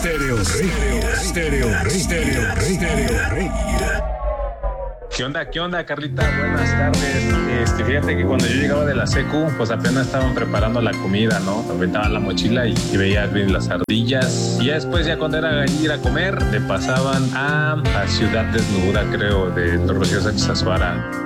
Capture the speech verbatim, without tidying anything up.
Stereo Rey. Stereo Rey. Stereo Rey. Stereo Rey. ¿Qué onda? ¿Qué onda, Carlita? Buenas tardes. Este, fíjate que cuando yo llegaba de la secu, pues apenas estaban preparando la comida, ¿no? Aventaban la mochila y, y veía bien las ardillas. Y ya después, ya cuando era ir a comer, le pasaban a, a Ciudad Desnuda, creo, de Rocío Sánchez Azuara.